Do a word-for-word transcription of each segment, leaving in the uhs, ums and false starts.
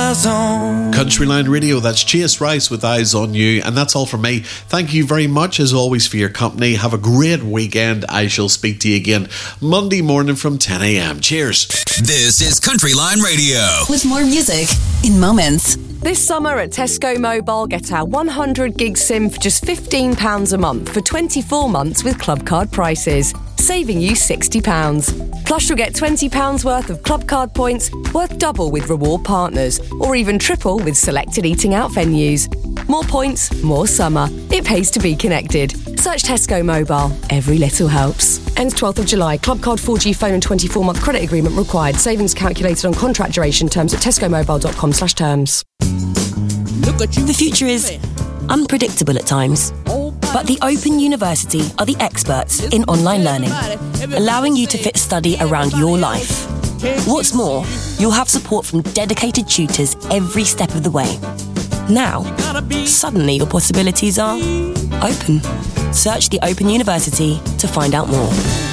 eyes on. Countryline Radio, that's Chase Rice with Eyes on You. And that's all from me. Thank you very much, as always, for your company. Have a great weekend. I shall speak to you again Monday morning from ten a.m. Cheers. This is Countryline Radio. With more music in moments. This summer at Tesco Mobile, get our one hundred gig SIM for just fifteen pounds a month for twenty-four months with Club Card prices, saving you sixty pounds. Plus, you'll get twenty pounds worth of Club Card points, worth double with reward partners, or even triple with selected eating out venues. More points, more summer. It pays to be connected. Search Tesco Mobile. Every little helps. Ends twelfth of July. Club Card four G phone and twenty-four month credit agreement required. Savings calculated on contract duration. Terms at tescomobile.com slash terms. The future is unpredictable at times, but the Open University are the experts in online learning, allowing you to fit study around your life. What's more, you'll have support from dedicated tutors every step of the way. Now, suddenly your possibilities are open. Search the Open University to find out more.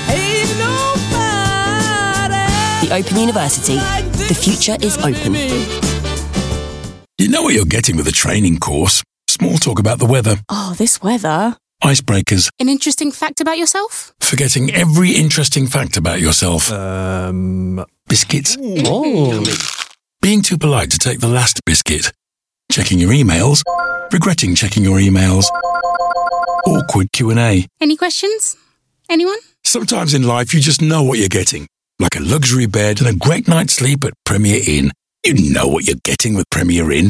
The Open University. The future is open. You know what you're getting with a training course. Small talk about the weather. Oh, this weather. Icebreakers. An interesting fact about yourself? Forgetting every interesting fact about yourself. Um... Biscuits. Oh. Being too polite to take the last biscuit. Checking your emails. Regretting checking your emails. Awkward Q and A. Any questions? Anyone? Sometimes in life you just know what you're getting. Like a luxury bed and a great night's sleep at Premier Inn. You know what you're getting with Premier Inn.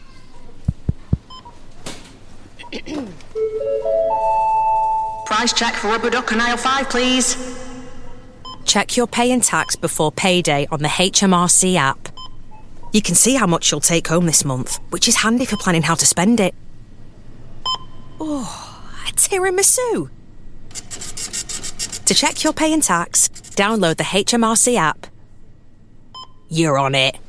Price check for rubber duck and aisle five, please. Check your pay and tax before payday on the H M R C app. You can see how much you'll take home this month, which is handy for planning how to spend it. Oh, a tiramisu. To check your pay and tax, download the H M R C app. You're on it.